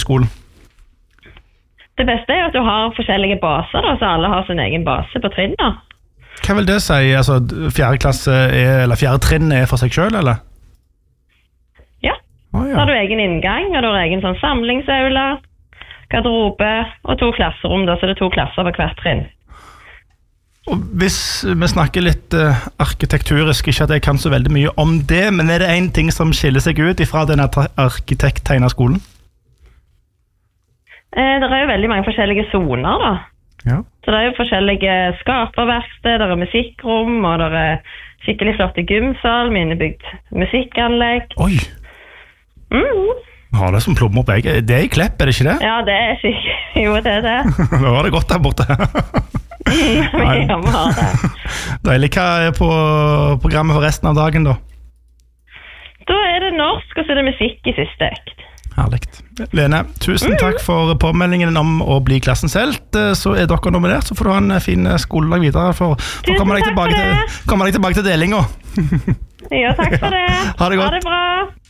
skolen? Det beste jo at du har forskjellige baser, da, så alle har sin egen base på trinnet. Hva vil det si? Altså, 4. klasse eller 4. trinn for seg selv, eller? Ja. Så har du egen inngang, og du har egen sånn samlingsaula, garderobe og 2 klasserom, da, så det 2 klasser på hvert trinn. Og hvis vi snakker litt arkitekturisk, ikke at jeg kan så veldig mye om det, men er det en ting som skiller seg ut fra denne arkitekttegnet skolen? Det er jo veldig mange forskjellige zoner da. Ja. Så det er jo forskjellige skaperverksted, det er musikkrom, og det er skikkelig flotte gymsal med innebygd musikkanlegg. Oi! Har det som plommer på egget. Det er i Klepp, er det ikke det? Ja, det er skikkelig. Jo, det er det. Da var det godt der borte. Vi har det. Deilig. Hva er på programmet for resten av dagen da? Da er det norsk, og så er det musikk i siste økt. Herligt. Lene, tusen takk for påmeldingen om å bli klassens helt. Så er dere nominert, så får du ha en fin skoledag videre for å komme deg tilbake til delinga. Ja, takk for det. Ha det godt. Ha det bra.